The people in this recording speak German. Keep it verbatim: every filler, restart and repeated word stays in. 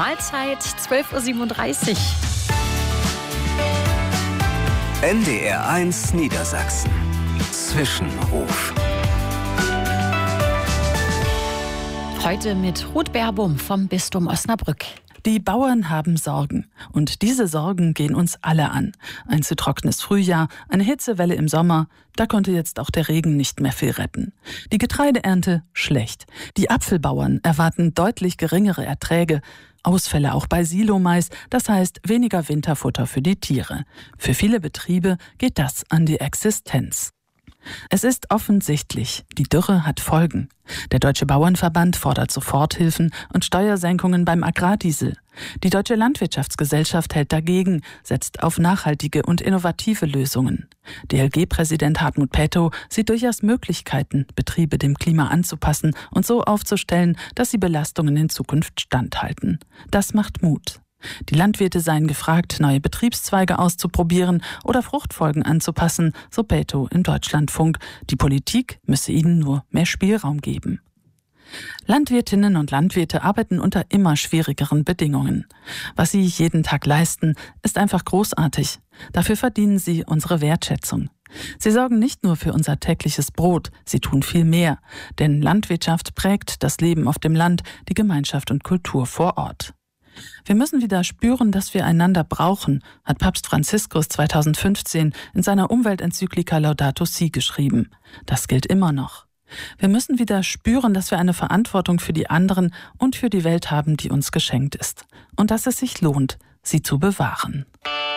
Mahlzeit, zwölf Uhr siebenunddreißig. N D R eins Niedersachsen. Zwischenruf. Heute mit Ruth Berbum vom Bistum Osnabrück. Die Bauern haben Sorgen. Und diese Sorgen gehen uns alle an. Ein zu trockenes Frühjahr, eine Hitzewelle im Sommer. Da konnte jetzt auch der Regen nicht mehr viel retten. Die Getreideernte schlecht. Die Apfelbauern erwarten deutlich geringere Erträge. Ausfälle auch bei Silomais, das heißt weniger Winterfutter für die Tiere. Für viele Betriebe geht das an die Existenz. Es ist offensichtlich, die Dürre hat Folgen. Der Deutsche Bauernverband fordert Soforthilfen und Steuersenkungen beim Agrardiesel. Die Deutsche Landwirtschaftsgesellschaft hält dagegen, setzt auf nachhaltige und innovative Lösungen. D L G-Präsident Hartmut Petto sieht durchaus Möglichkeiten, Betriebe dem Klima anzupassen und so aufzustellen, dass sie Belastungen in Zukunft standhalten. Das macht Mut. Die Landwirte seien gefragt, neue Betriebszweige auszuprobieren oder Fruchtfolgen anzupassen, so Petto im Deutschlandfunk. Die Politik müsse ihnen nur mehr Spielraum geben. Landwirtinnen und Landwirte arbeiten unter immer schwierigeren Bedingungen. Was sie jeden Tag leisten, ist einfach großartig. Dafür verdienen sie unsere Wertschätzung. Sie sorgen nicht nur für unser tägliches Brot, sie tun viel mehr. Denn Landwirtschaft prägt das Leben auf dem Land, die Gemeinschaft und Kultur vor Ort. Wir müssen wieder spüren, dass wir einander brauchen, hat Papst Franziskus zweitausendfünfzehn in seiner Umweltenzyklika Laudato Si geschrieben. Das gilt immer noch. Wir müssen wieder spüren, dass wir eine Verantwortung für die anderen und für die Welt haben, die uns geschenkt ist. Und dass es sich lohnt, sie zu bewahren.